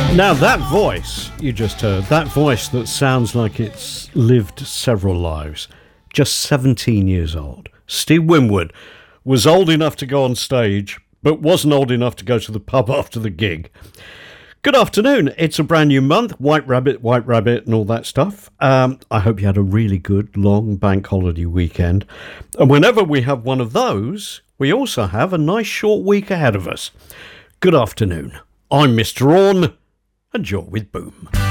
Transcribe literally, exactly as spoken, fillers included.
Now that voice you just heard, that voice that sounds like it's lived several lives, just seventeen years old. Steve Winwood was old enough to go on stage, but wasn't old enough to go to the pub after the gig. Good afternoon. It's a brand new month. White Rabbit, White Rabbit and all that stuff. Um, I hope you had a really good long bank holiday weekend. And whenever we have one of those, we also have a nice short week ahead of us. Good afternoon. I'm Mister Orne, and you're with Boom.